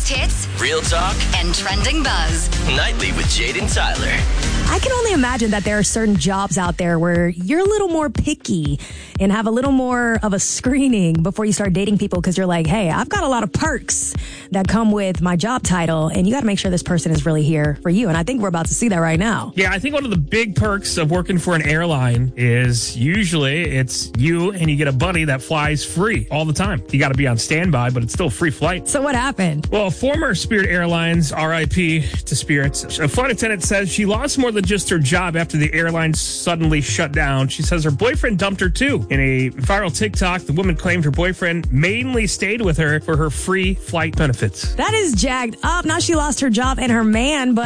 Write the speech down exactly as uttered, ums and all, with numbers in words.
Biggest hits, real talk, and trending buzz. nightly with Jade and Tyler. I can only imagine that there are certain jobs out there where you're a little more picky and have a little more of a screening before you start dating people because you're like, hey, I've got a lot of perks that come with my job title, and you got to make sure this person is really here for you. And I think we're about to see that right now. Yeah, I think one of the big perks of working for an airline is usually it's you and you get a buddy that flies free all the time. You got to be on standby, but it's still a free flight. So what happened? Well, former Spirit Airlines, R I P to Spirit, a flight attendant says she lost more than just her job after the airline suddenly shut down. She says her boyfriend dumped her too. In a viral TikTok, the woman claimed her boyfriend mainly stayed with her for her free flight benefits. That is jacked up. Now she lost her job and her man, but